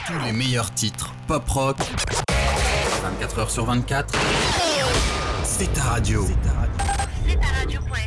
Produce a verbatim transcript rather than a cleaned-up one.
Tous les meilleurs titres pop-rock, vingt-quatre heures sur vingt-quatre, c'est ta radio. C'est ta radio. c'est ta radio point f m